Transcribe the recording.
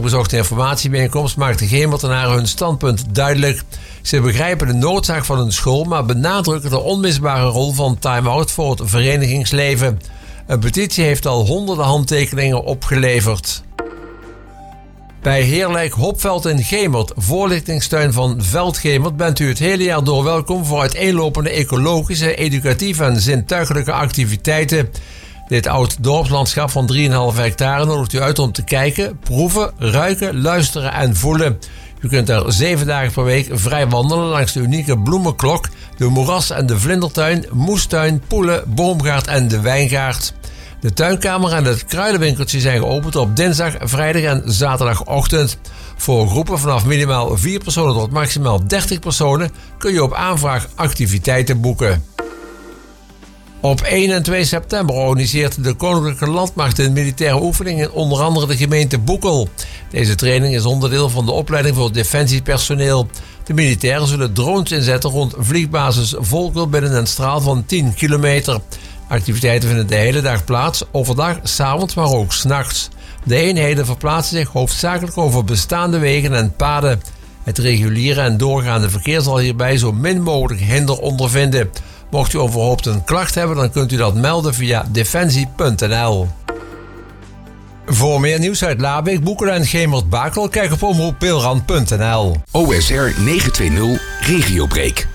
bezochte informatiebijeenkomst maakte Gemertenaren hun standpunt duidelijk. Ze begrijpen de noodzaak van hun school, maar benadrukken de onmisbare rol van time-out voor het verenigingsleven. Een petitie heeft al honderden handtekeningen opgeleverd. Bij Heerlijk Hopveld in Gemert, voorlichtingstuin van Veldgemert, bent u het hele jaar door welkom voor uiteenlopende ecologische, educatieve en zintuigelijke activiteiten. Dit oud dorpslandschap van 3,5 hectare nodigt u uit om te kijken, proeven, ruiken, luisteren en voelen. U kunt er 7 dagen per week vrij wandelen langs de unieke bloemenklok, de moeras- en de vlindertuin, moestuin, poelen, boomgaard en de wijngaard. De tuinkamer en het kruidenwinkeltje zijn geopend op dinsdag, vrijdag en zaterdagochtend. Voor groepen vanaf minimaal 4 personen tot maximaal 30 personen kun je op aanvraag activiteiten boeken. Op 1 en 2 september organiseert de Koninklijke Landmacht een militaire oefening in onder andere de gemeente Boekel. Deze training is onderdeel van de opleiding voor defensiepersoneel. De militairen zullen drones inzetten rond vliegbasis Volkel binnen een straal van 10 kilometer. Activiteiten vinden de hele dag plaats, overdag, 's avonds, maar ook 's nachts. De eenheden verplaatsen zich hoofdzakelijk over bestaande wegen en paden. Het reguliere en doorgaande verkeer zal hierbij zo min mogelijk hinder ondervinden. Mocht u overhoopt een klacht hebben, dan kunt u dat melden via defensie.nl. Voor meer nieuws uit Labeek, Boekelen en Gemert-Bakel, kijk op omroeppeelran.nl. OSR 920 Regiobreak.